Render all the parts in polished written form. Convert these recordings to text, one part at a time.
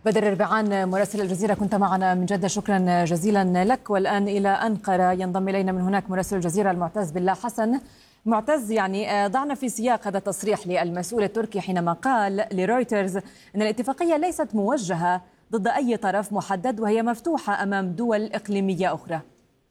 بدر الربيعان مراسل الجزيرة، كنت معنا من جدة، شكرا جزيلا لك. والآن إلى أنقرة ينضم إلينا من هناك مراسل الجزيرة المعتز بالله حسن. معتز، يعني ضعنا في سياق هذا التصريح للمسؤول التركي حينما قال لرويترز أن الاتفاقية ليست موجهة ضد أي طرف محدد وهي مفتوحة أمام دول إقليمية أخرى.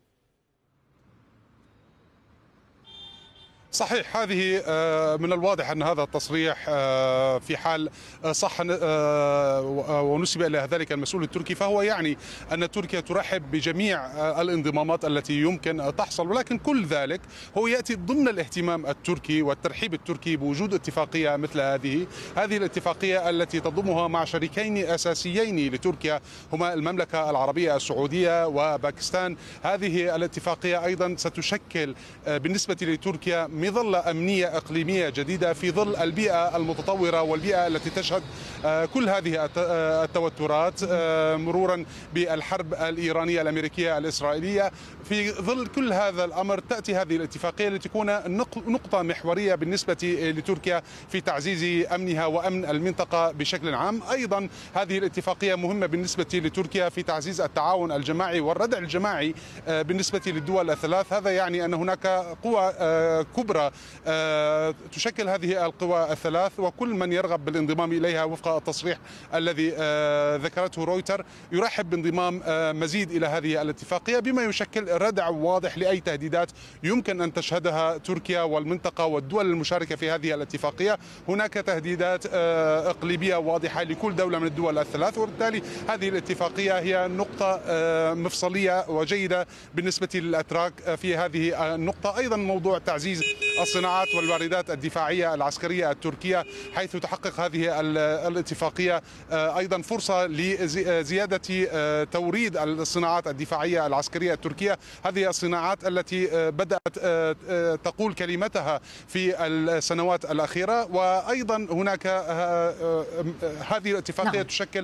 صحيح، هذه من الواضح أن هذا التصريح في حال صح ونسب إلى ذلك المسؤول التركي فهو يعني أن تركيا ترحب بجميع الانضمامات التي يمكن تحصل، ولكن كل ذلك هو يأتي ضمن الاهتمام التركي والترحيب التركي بوجود اتفاقية مثل هذه الاتفاقية التي تضمها مع شريكين أساسيين لتركيا هما المملكة العربية السعودية وباكستان. هذه الاتفاقية أيضا ستشكل بالنسبة لتركيا مظلة أمنية إقليمية جديدة في ظل البيئة المتطورة والبيئة التي تشهد كل هذه التوترات، مرورا بالحرب الإيرانية الأمريكية الإسرائيلية. في ظل كل هذا الأمر تأتي هذه الاتفاقية لتكون نقطة محورية بالنسبة لتركيا في تعزيز أمنها وأمن المنطقة بشكل عام. أيضا هذه الاتفاقية مهمة بالنسبة لتركيا في تعزيز التعاون الجماعي والردع الجماعي بالنسبة للدول الثلاث. هذا يعني أن هناك قوى كبرى تشكل هذه القوى الثلاث، وكل من يرغب بالانضمام إليها وفق التصريح الذي ذكرته رويتر يرحب بانضمام مزيد إلى هذه الاتفاقية، بما يشكل ردع واضح لأي تهديدات يمكن أن تشهدها تركيا والمنطقة والدول المشاركة في هذه الاتفاقية. هناك تهديدات إقليمية واضحة لكل دولة من الدول الثلاث، وبالتالي هذه الاتفاقية هي نقطة مفصلية وجيدة بالنسبة للأتراك في هذه النقطة. أيضا موضوع تعزيز الصناعات والواردات الدفاعية العسكرية التركية، حيث تحقق هذه الاتفاقية أيضا فرصة لزيادة توريد الصناعات الدفاعية العسكرية التركية. هذه الصناعات التي بدأت تقول كلمتها في السنوات الأخيرة. وأيضا هناك هذه الاتفاقية تشكل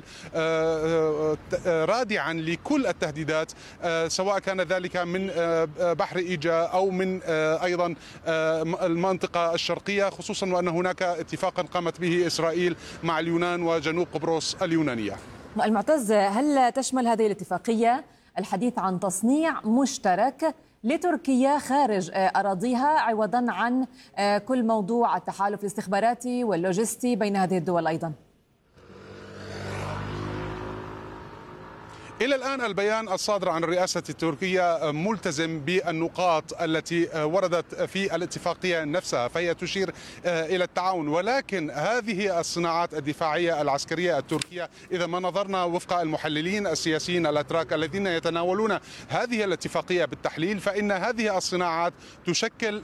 رادعا لكل التهديدات، سواء كان ذلك من بحر إيجا أو من أيضا المنطقة الشرقية، خصوصا وأن هناك اتفاقا قامت به إسرائيل مع اليونان وجنوب قبرص اليونانية. المعتز، هل تشمل هذه الاتفاقية الحديث عن تصنيع مشترك لتركيا خارج أراضيها، عوضا عن كل موضوع التحالف الاستخباراتي واللوجستي بين هذه الدول أيضا؟ إلى الآن البيان الصادر عن الرئاسة التركية ملتزم بالنقاط التي وردت في الاتفاقية نفسها، فهي تشير إلى التعاون. ولكن هذه الصناعات الدفاعية العسكرية التركية، إذا ما نظرنا وفق المحللين السياسيين الأتراك الذين يتناولون هذه الاتفاقية بالتحليل، فإن هذه الصناعات تشكل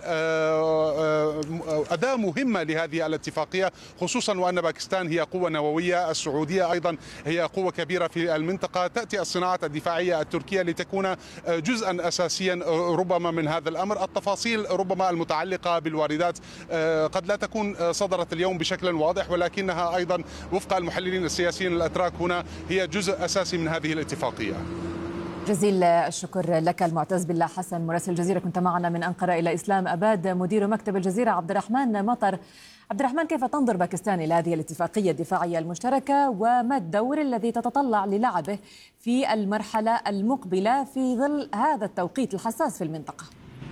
أداة مهمة لهذه الاتفاقية، خصوصا وأن باكستان هي قوة نووية، السعودية أيضا هي قوة كبيرة في المنطقة. تأتي الصناعات الدفاعية التركية لتكون جزءا أساسيا ربما من هذا الأمر. التفاصيل ربما المتعلقة بالواردات قد لا تكون صدرت اليوم بشكل واضح، ولكنها أيضا وفق المحللين السياسيين الأتراك هنا هي جزء أساسي من هذه الاتفاقية. جزيل الشكر لك المعتز بالله حسن مراسل الجزيرة، كنت معنا من أنقرة. إلى إسلام أباد مدير مكتب الجزيرة عبد الرحمن مطر. عبد الرحمن، كيف تنظر باكستان إلى هذه الاتفاقية الدفاعية المشتركة، وما الدور الذي تتطلع للعبه في المرحلة المقبلة في ظل هذا التوقيت الحساس في المنطقة؟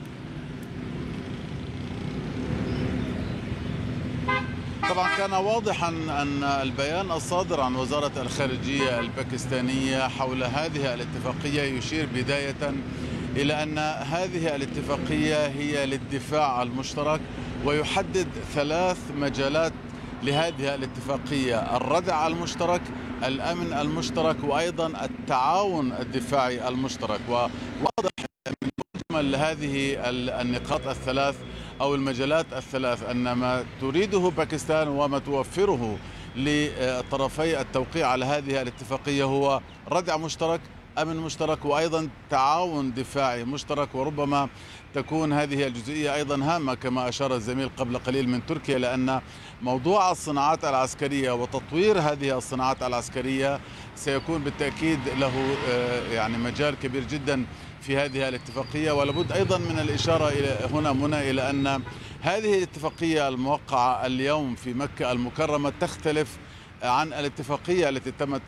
طبعا كان واضحا أن البيان الصادر عن وزارة الخارجية الباكستانية حول هذه الاتفاقية يشير بداية إلى أن هذه الاتفاقية هي للدفاع المشترك، ويحدد 3 مجالات لهذه الاتفاقية: الردع المشترك، الأمن المشترك، وأيضا التعاون الدفاعي المشترك. وواضح من مجمل هذه النقاط ال3 أو المجالات ال3 أن ما تريده باكستان وما توفره لطرفي التوقيع على هذه الاتفاقية هو ردع مشترك، أمن مشترك، وأيضا تعاون دفاعي مشترك. وربما تكون هذه الجزئية أيضا هامة كما أشار الزميل قبل قليل من تركيا، لأن موضوع الصناعات العسكرية وتطوير هذه الصناعات العسكرية سيكون بالتأكيد له يعني مجال كبير جدا في هذه الاتفاقية. ولابد أيضا من الإشارة هنا منى إلى أن هذه الاتفاقية الموقعة اليوم في مكة المكرمة تختلف عن الاتفاقية التي تم